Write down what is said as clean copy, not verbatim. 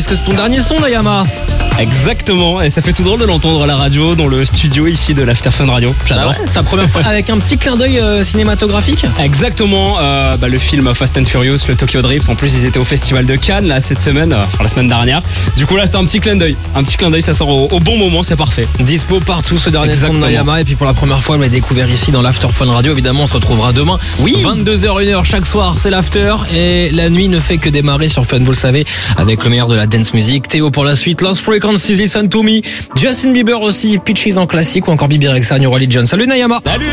puisque c'est ton dernier son, Nayama. Exactement, et ça fait tout drôle de l'entendre à la radio, dans le studio ici de l'After Fun Radio. J'adore. Ah ouais, c'est la première fois avec un petit clin d'œil cinématographique. Exactement, le film Fast and Furious, le Tokyo Drift. En plus, ils étaient au festival de Cannes là cette semaine, la semaine dernière. Du coup là, c'était un petit clin d'œil. Ça sort au bon moment, c'est parfait. Dispo partout, ce dernier son de Nayama. Et puis pour la première fois, on l'a découvert ici dans l'After Fun Radio. Évidemment, on se retrouvera demain. Oui. 22h, 1h chaque soir, c'est l'After. Et la nuit ne fait que démarrer sur Fun, vous le savez, avec le meilleur de la dance music. Théo pour la suite, Lost Frequencies, Listen to Me. Justin Bieber aussi, Peaches en classique ou encore Bibi Rexha, New Religion. Salut Nayama. Salut.